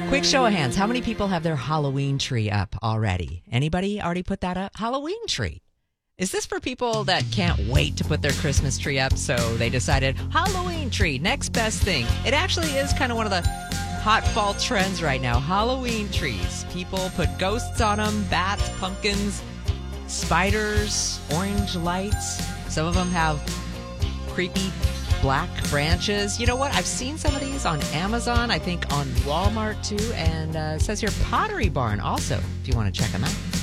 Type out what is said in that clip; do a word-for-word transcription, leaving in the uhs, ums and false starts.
Quick show of hands. How many people have their Halloween tree up already? Anybody already put that up? Halloween tree. Is this for people that can't wait to put their Christmas tree up, so they decided Halloween tree, next best thing? It actually is kind of one of the hot fall trends right now. Halloween trees. People put ghosts on them, bats, pumpkins, spiders, orange lights. Some of them have creepy black branches. You know what? I've seen some of these on Amazon, I think on Walmart too, and uh, it says here Pottery Barn also, if you want to check them out.